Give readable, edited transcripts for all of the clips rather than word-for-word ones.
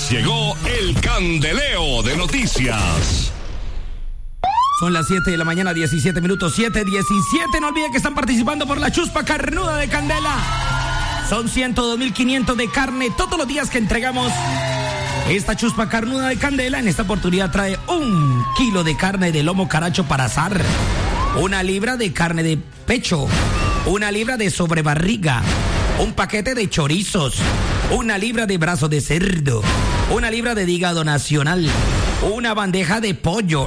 llegó el candeleo de noticias. Son las 7 de la mañana, 17 minutos, 7:17. No olviden que están participando por la chuspa carnuda de Candela. Son 102.500 de carne todos los días que entregamos. Esta chuspa carnuda de Candela en esta oportunidad trae 1 kilo de carne de lomo caracho para asar, 1 libra de carne de pecho, 1 libra de sobrebarriga, un paquete de chorizos, 1 libra de brazo de cerdo, 1 libra de hígado nacional, 1 bandeja de pollo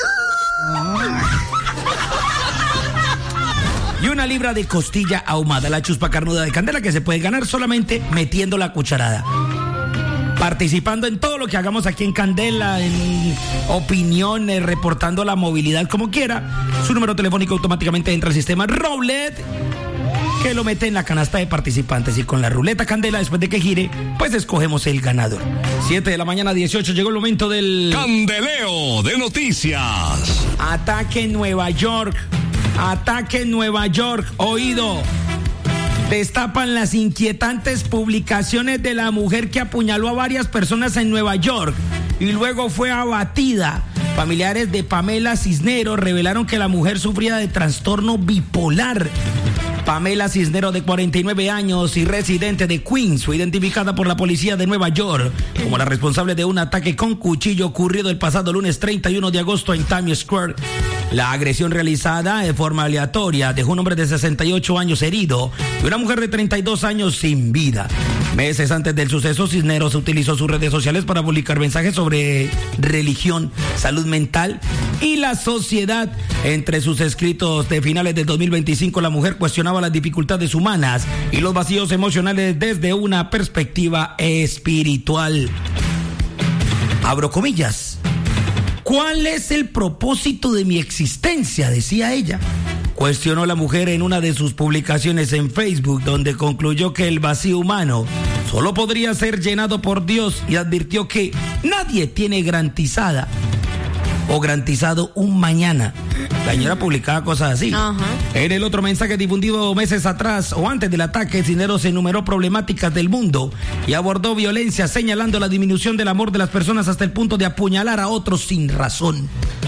y 1 libra de costilla ahumada. La chuspa carnuda de Candela que se puede ganar solamente metiendo la cucharada, participando en todo lo que hagamos aquí en Candela, en opiniones, reportando la movilidad como quiera. Su número telefónico automáticamente entra al sistema Roulette, que lo mete en la canasta de participantes, y con la ruleta Candela, después de que gire, pues escogemos el ganador. 7 de la mañana, 18, llegó el momento del candeleo de noticias. Ataque en Nueva York. Ataque en Nueva York. Oído. Destapan las inquietantes publicaciones de la mujer que apuñaló a varias personas en Nueva York y luego fue abatida. Familiares de Pamela Cisneros revelaron que la mujer sufría de trastorno bipolar. Pamela Cisneros, de 49 años y residente de Queens, fue identificada por la policía de Nueva York como la responsable de un ataque con cuchillo ocurrido el pasado lunes 31 de agosto en Times Square. La agresión realizada de forma aleatoria dejó un hombre de 68 años herido y una mujer de 32 años sin vida. Meses antes del suceso, Cisneros utilizó sus redes sociales para publicar mensajes sobre religión, salud mental y la sociedad. Entre sus escritos de finales de 2025, la mujer cuestionaba las dificultades humanas y los vacíos emocionales desde una perspectiva espiritual. Abro comillas. ¿Cuál es el propósito de mi existencia?, decía ella. Cuestionó la mujer en una de sus publicaciones en Facebook, donde concluyó que el vacío humano solo podría ser llenado por Dios, y advirtió que nadie tiene garantizado un mañana. La señora publicaba cosas así. En el otro mensaje difundido meses atrás o antes del ataque, Cisneros enumeró problemáticas del mundo y abordó violencia, señalando la disminución del amor de las personas hasta el punto de apuñalar a otros sin razón.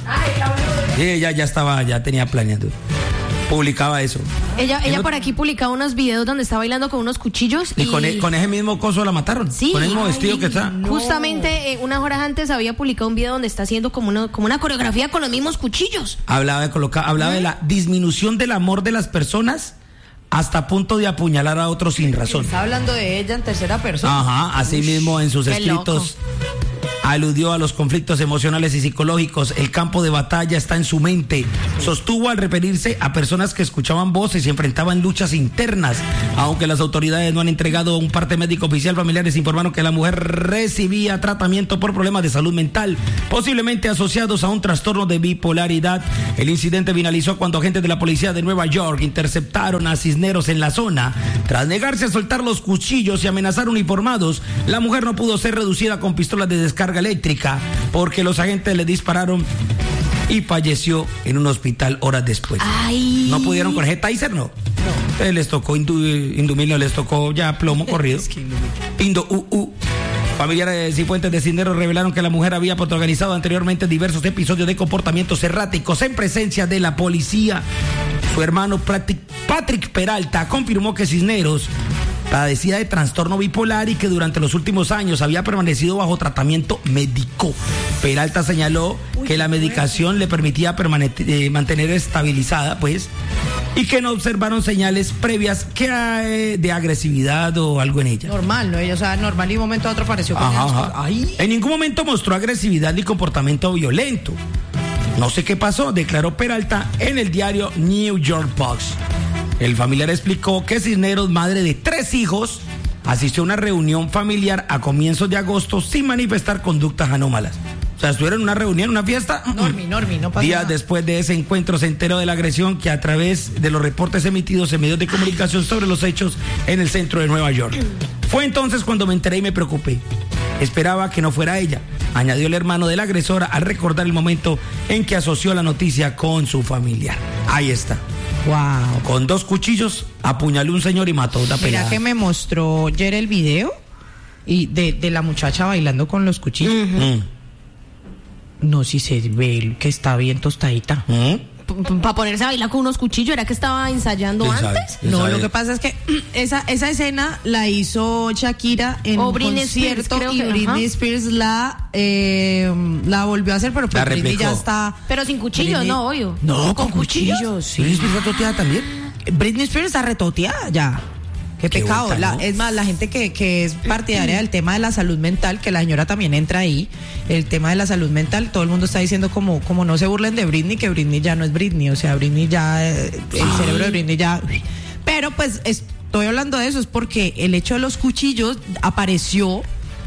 Ella ya tenía planeado. Publicaba eso. Ella por aquí publicaba unos videos donde está bailando con unos cuchillos. Y con ese mismo coso la mataron. Sí. Con el mismo vestido que está. No. Justamente unas horas antes había publicado un video donde está haciendo como una coreografía con los mismos cuchillos. Hablaba de la disminución del amor de las personas hasta punto de apuñalar a otros sin razón. Está hablando de ella en tercera persona. Ajá, así mismo en sus escritos. Aludió a los conflictos emocionales y psicológicos. El campo de batalla está en su mente. Sostuvo al referirse a personas que escuchaban voces y enfrentaban luchas internas. Aunque las autoridades no han entregado un parte médico oficial, familiares informaron que la mujer recibía tratamiento por problemas de salud mental, posiblemente asociados a un trastorno de bipolaridad. El incidente finalizó cuando agentes de la policía de Nueva York interceptaron a Cisneros en la zona. Tras negarse a soltar los cuchillos y amenazar uniformados, la mujer no pudo ser reducida con pistolas de descarga eléctrica porque los agentes le dispararon y falleció en un hospital horas después. Ay. ¿No pudieron con ese taser, no? No. Les tocó indumirlo, les tocó ya plomo corrido. Familiares y fuentes de Cisneros revelaron que la mujer había protagonizado anteriormente diversos episodios de comportamientos erráticos en presencia de la policía. Su hermano Patrick Peralta confirmó que Cisneros padecía de trastorno bipolar y que durante los últimos años había permanecido bajo tratamiento médico. Peralta señaló que la medicación le permitía mantener estabilizada, pues, y que no observaron señales previas de agresividad o algo en ella. Normal, ¿no? Ella, o sea, normal, y un momento a otro apareció con En ningún momento mostró agresividad ni comportamiento violento. No sé qué pasó, declaró Peralta en el diario New York Post. El familiar explicó que Cisneros, madre de 3 hijos, asistió a una reunión familiar a comienzos de agosto sin manifestar conductas anómalas. O sea, estuvieron en una reunión, una fiesta. Normi, no pasa Días nada. después de ese encuentro se enteró de la agresión, que a través de los reportes emitidos en medios de comunicación sobre los hechos en el centro de Nueva York. Fue entonces cuando me enteré y me preocupé. Esperaba que no fuera ella, añadió el hermano de la agresora al recordar el momento en que asoció la noticia con su familiar. Ahí está. Wow. Con 2 cuchillos apuñaló un señor y mató a una pelada. Mira que me mostró ayer el video y de la muchacha bailando con los cuchillos. No, si se ve que está bien tostadita. Para ponerse a bailar con unos cuchillos, ¿era que estaba ensayando antes? No, lo que pasa es que esa escena la hizo Shakira en un concierto y Britney Spears la volvió a hacer, pero pues Britney ya está... Pero sin cuchillos, no, obvio. No, con cuchillos, sí. ¿Britney Spears está toteada también? Britney Spears está retoteada ya. Qué pecado. Bota, ¿no? Es más, la gente que es partidaria del tema de la salud mental, que la señora también entra ahí, el tema de la salud mental, todo el mundo está diciendo como no se burlen de Britney, que Britney ya no es Britney, o sea, Britney ya, el cerebro de Britney ya... Pero pues estoy hablando de eso, es porque el hecho de los cuchillos apareció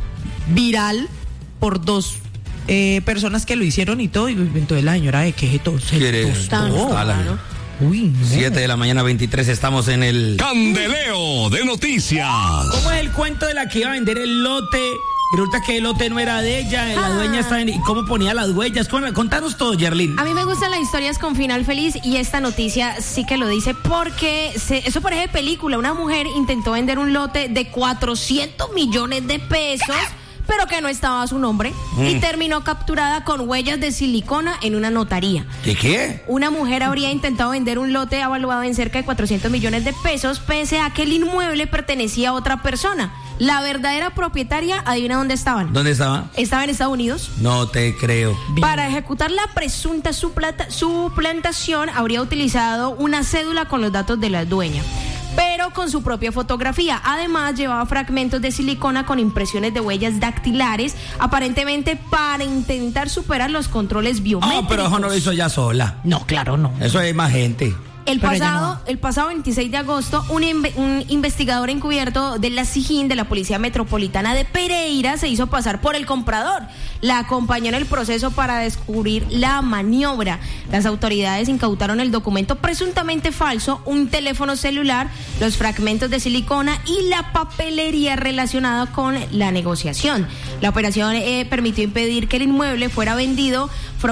viral por dos personas que lo hicieron y todo, y entonces la señora de qué todo se tostó. Uy, no. 7 de la mañana 23, estamos en el Candeleo de Noticias. ¿Cómo es el cuento de la que iba a vender el lote? Y resulta que el lote no era de ella, la dueña estaba ¿y cómo ponía las huellas? Contanos todo, Yerlin. A mí me gustan las historias con final feliz y esta noticia sí que lo dice porque eso parece película. Una mujer intentó vender un lote de 400 millones de pesos, pero que no estaba a su nombre, y terminó capturada con huellas de silicona en una notaría. ¿De qué? Una mujer habría intentado vender un lote evaluado en cerca de 400 millones de pesos, pese a que el inmueble pertenecía a otra persona. La verdadera propietaria, adivina dónde estaban. ¿Dónde estaba? Estaba en Estados Unidos. No te creo. Para ejecutar la presunta suplantación, habría utilizado una cédula con los datos de la dueña, pero con su propia fotografía. Además, llevaba fragmentos de silicona con impresiones de huellas dactilares, aparentemente para intentar superar los controles biométricos. Pero eso no lo hizo ella sola. No, claro, no. Eso es más gente. El pasado 26 de agosto, un investigador encubierto de la SIJIN, de la Policía Metropolitana de Pereira, se hizo pasar por el comprador. La acompañó en el proceso para descubrir la maniobra. Las autoridades incautaron el documento presuntamente falso, un teléfono celular, los fragmentos de silicona y la papelería relacionada con la negociación. La operación permitió impedir que el inmueble fuera vendido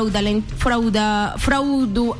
fraudulento.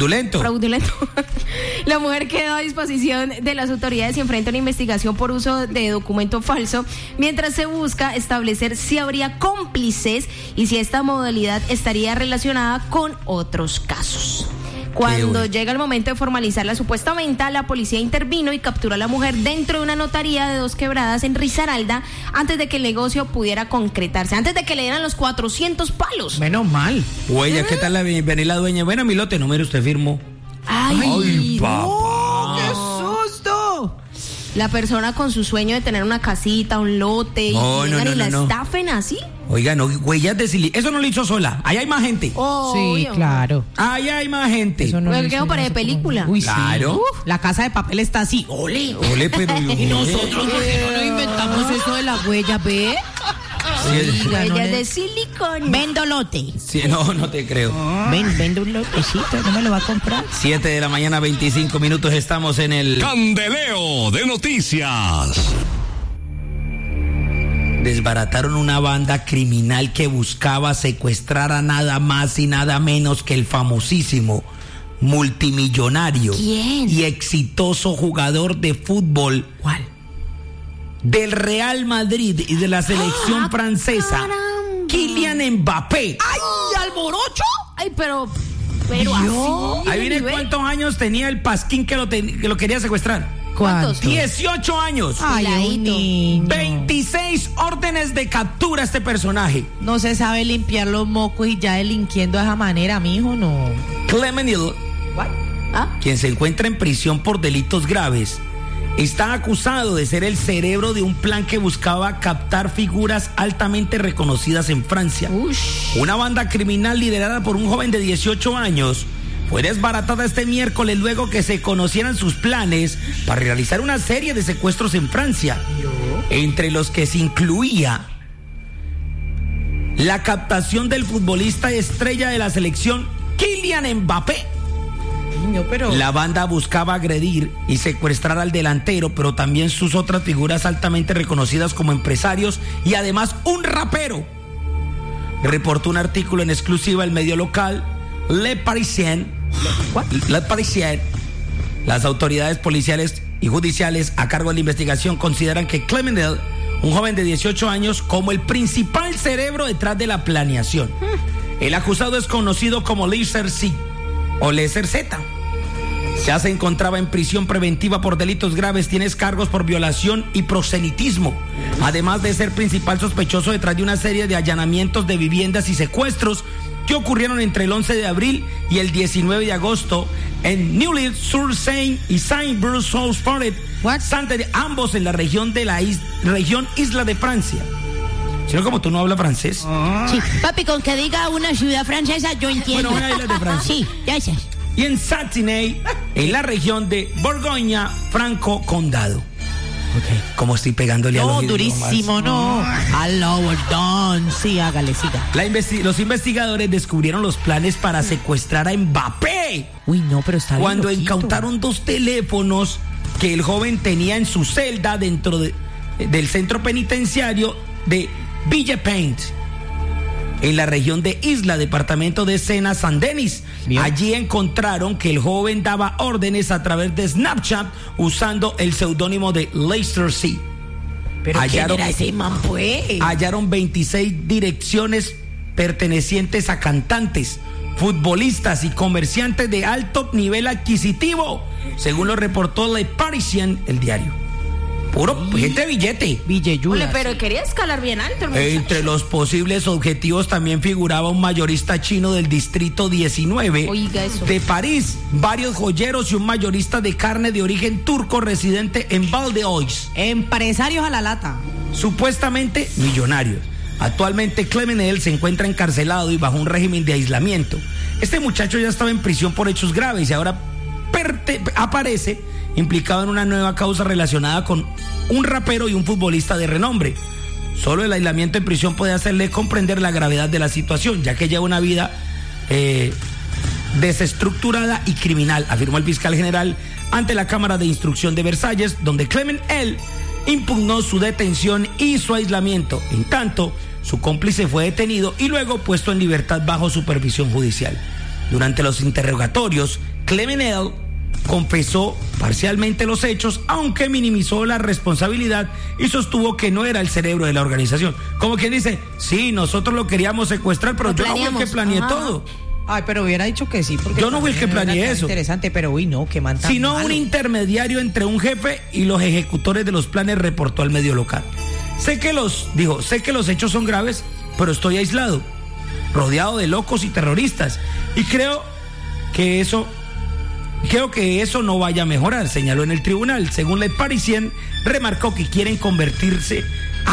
La mujer quedó a disposición de las autoridades y enfrenta una investigación por uso de documento falso, mientras se busca establecer si habría cómplices y si esta modalidad estaría relacionada con otros casos. Cuando llega el momento de formalizar la supuesta venta, la policía intervino y capturó a la mujer dentro de una notaría de 2 Quebradas en Risaralda antes de que el negocio pudiera concretarse, antes de que le dieran los 400 palos. Menos mal. Oye, ¿qué tal venir la dueña? Bueno, mi lote, no, mire usted firmó. ¡Ay, papá! ¡Qué susto! La persona con su sueño de tener una casita, un lote, y la estafen así. Oiga, no, huellas de silicona. Eso no lo hizo sola. Ahí hay más gente. Sí, claro. Ahí hay más gente. Eso no quedó para de película. Uy, claro. Sí. La Casa de Papel está así. ¡Ole! Pero y nosotros, ¿por qué no nos inventamos eso de la huella, ve? Huellas de silicona. Vendo lote. Sí, no te creo. Vendo un lotecito, ¿no me lo va a comprar? 7 de la mañana, 25 minutos, estamos en el Candeleo de Noticias. Desbarataron una banda criminal que buscaba secuestrar a nada más y nada menos que el famosísimo, multimillonario y exitoso jugador de fútbol. ¿Cuál? Del Real Madrid y de la selección francesa, caramba. Kylian Mbappé. ¡Ay, alborocho! Ay, pero así. Ahí viene cuántos años tenía el pasquín que lo quería secuestrar. ¿Cuántos? 18 años. Ay, un niño. 26 órdenes de captura a este personaje. No se sabe limpiar los mocos y ya delinquiendo de esa manera, mijo, no. Clement Hill, quien se encuentra en prisión por delitos graves, está acusado de ser el cerebro de un plan que buscaba captar figuras altamente reconocidas en Francia. Una banda criminal liderada por un joven de 18 años fue desbaratada este miércoles luego que se conocieran sus planes para realizar una serie de secuestros en Francia, entre los que se incluía la captación del futbolista estrella de la selección Kylian Mbappé. La banda buscaba agredir y secuestrar al delantero, pero también sus otras figuras altamente reconocidas como empresarios y además un rapero. Reportó un artículo en exclusiva el medio local Le Parisien. Las autoridades policiales y judiciales a cargo de la investigación consideran que Clement Hill un joven de 18 años, como el principal cerebro detrás de la planeación. El acusado es conocido como Laser C o Laser Z. Ya se encontraba en prisión preventiva por delitos graves, tiene cargos por violación y proselitismo, además de ser principal sospechoso detrás de una serie de allanamientos de viviendas y secuestros que ocurrieron entre el 11 de abril y el 19 de agosto en Neuilly-sur-Seine y Saint-Bruce-Forêt, ambos en la región de región Isla de Francia. Sino como tú no hablas francés. Sí, papi, con que diga una ciudad francesa yo entiendo. Bueno, una isla de Francia. Sí, gracias. Y en Satiney, en la región de Borgoña-Franco Condado. Okay. Como estoy pegándole a los durísimo, no. Hello, done. Sí, hágale, siga. Los investigadores descubrieron los planes para secuestrar a Mbappé. Uy, no, pero está bien cuando loquito. incautaron 2 teléfonos que el joven tenía en su celda dentro del centro penitenciario de Villepinte, en la región de Isla, departamento de Sena-Saint-Denis. Allí encontraron que el joven daba órdenes a través de Snapchat usando el seudónimo de Laser C. ¿Pero quién era ese man, pues? Hallaron 26 direcciones pertenecientes a cantantes, futbolistas y comerciantes de alto nivel adquisitivo, según lo reportó Le Parisien, el diario. Puro gente de billete. Ole, pero quería escalar bien alto. Entre los posibles objetivos también figuraba un mayorista chino del distrito 19 de París, varios joyeros y un mayorista de carne de origen turco residente en Val d'Oise. Empresarios a la lata. Supuestamente millonarios. Actualmente Clement L se encuentra encarcelado y bajo un régimen de aislamiento. Este muchacho ya estaba en prisión por hechos graves y ahora aparece implicado en una nueva causa relacionada con un rapero y un futbolista de renombre. Solo el aislamiento en prisión puede hacerle comprender la gravedad de la situación, ya que lleva una vida desestructurada y criminal, afirmó el fiscal general ante la Cámara de Instrucción de Versalles, donde Clement L impugnó su detención y su aislamiento. En tanto, su cómplice fue detenido y luego puesto en libertad bajo supervisión judicial. Durante los interrogatorios, Clement L confesó parcialmente los hechos, aunque minimizó la responsabilidad y sostuvo que no era el cerebro de la organización. Como quien dice, sí, nosotros lo queríamos secuestrar, pero yo no fui el que planeé todo. Ay, pero hubiera dicho que sí, porque yo no fui el que planeé eso. Interesante, pero uy, no, qué man tan sino malo. Un intermediario entre un jefe y los ejecutores de los planes, reportó al medio local. Sé que los hechos son graves, pero estoy aislado, rodeado de locos y terroristas, y creo que eso no vaya a mejorar, señaló en el tribunal. Según Le Parisien, remarcó que él quiere convertirse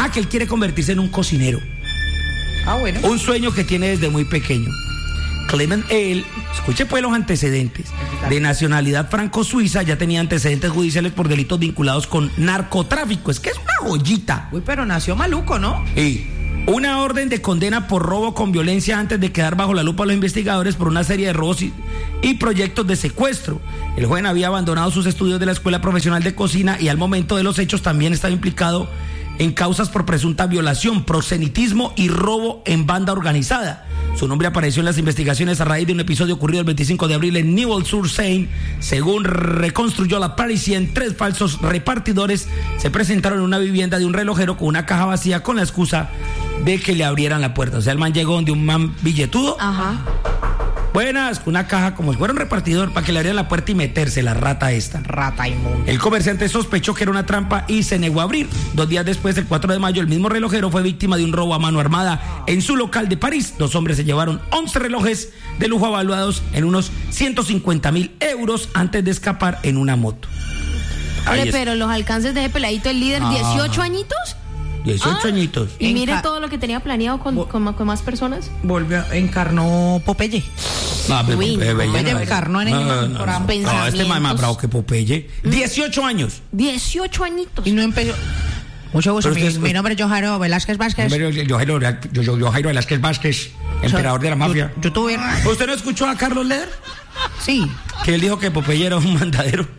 en un cocinero. Bueno. Un sueño que tiene desde muy pequeño. Clement L, escuche pues los antecedentes, de nacionalidad franco-suiza, ya tenía antecedentes judiciales por delitos vinculados con narcotráfico. Es que es una joyita. Uy, pero nació maluco, ¿no? Sí. Una orden de condena por robo con violencia antes de quedar bajo la lupa de los investigadores por una serie de robos y proyectos de secuestro. El joven había abandonado sus estudios de la Escuela Profesional de Cocina y al momento de los hechos también estaba implicado en causas por presunta violación, proselitismo y robo en banda organizada. Su nombre apareció en las investigaciones a raíz de un episodio ocurrido el 25 de abril en Neuilly-sur-Seine. Según reconstruyó la Parisien, 3 falsos repartidores se presentaron en una vivienda de un relojero con una caja vacía con la excusa de que le abrieran la puerta. O sea, el man llegó donde un man billetudo. Ajá. Buenas, con una caja como si fuera un repartidor para que le abrieran la puerta y meterse la rata esta. Rata inmunda. El comerciante sospechó que era una trampa y se negó a abrir. 2 días después, el 4 de mayo, el mismo relojero fue víctima de un robo a mano armada en su local de París. 2 hombres se llevaron 11 relojes de lujo avaluados en unos 150.000 euros antes de escapar en una moto. Oye, pero los alcances de ese peladito, el líder, 18 añitos. 18 añitos. Y mire todo lo que tenía planeado con más personas. Encarnó Popeye. No, Popeye encarnó en el No, este man es más bravo que Popeye. 18 años. 18 añitos. Y no empezó. Mucho gusto, mi nombre es Jojairo Velázquez Vázquez. Jojairo Velázquez Vázquez, emperador de la mafia. ¿Usted no escuchó a Carlos Leder? Sí. Que él dijo que Popeye era un mandadero.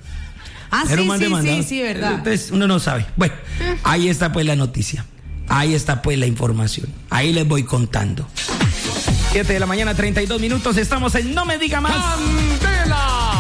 Sí, verdad. Entonces uno no sabe. Bueno, ahí está pues la noticia. Ahí está pues la información. Ahí les voy contando. 7 de la mañana, 32 minutos. Estamos en No Me Diga Más. ¡Candela!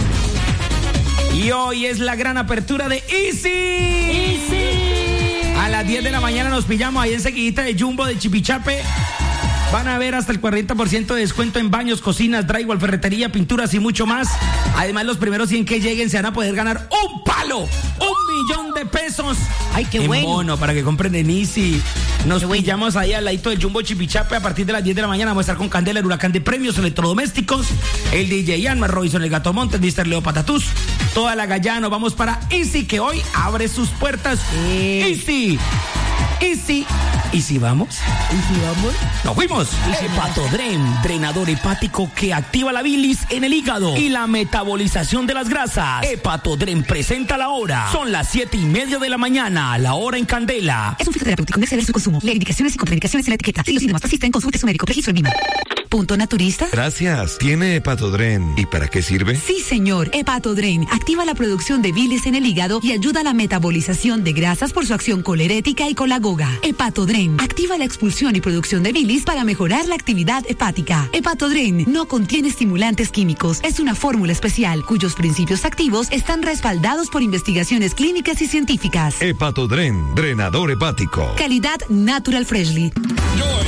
Y hoy es la gran apertura de Easy. A las 10 de la mañana nos pillamos ahí enseguidita de Jumbo de Chipichape. Van a ver hasta el 40% de descuento en baños, cocinas, drywall, ferretería, pinturas y mucho más. Además, los primeros 100 que lleguen se van a poder ganar un palo, 1.000.000 de pesos. Ay, qué en bueno. bono, para que compren en Easy. Nos pillamos ahí al ladito del Jumbo Chipichape a partir de las 10 de la mañana. Vamos a estar con Candela, el huracán de premios electrodomésticos, el DJ Yanma, Robinson, el Gato Montes, Mr. Leo Patatús, toda la gallana. Nos vamos para Easy, que hoy abre sus puertas. Easy. ¿Y si vamos? ¡Nos fuimos! Hepatodren, drenador hepático que activa la bilis en el hígado y la metabolización de las grasas. Hepatodren presenta la hora. Son las 7:30 de la mañana, la hora en Candela. Es un fitoterapéutico, no exceder su consumo. Lee indicaciones y contraindicaciones en la etiqueta. Si los síntomas persisten, consulte a su médico. Registro en Lima. Punto naturista. Gracias. ¿Tiene Hepatodren? ¿Y para qué sirve? Sí, señor. Hepatodren activa la producción de bilis en el hígado y ayuda a la metabolización de grasas por su acción colerética y colagoga. Hepatodren activa la expulsión y producción de bilis para mejorar la actividad hepática. Hepatodren no contiene estimulantes químicos. Es una fórmula especial cuyos principios activos están respaldados por investigaciones clínicas y científicas. Hepatodren, drenador hepático. Calidad Natural Freshly.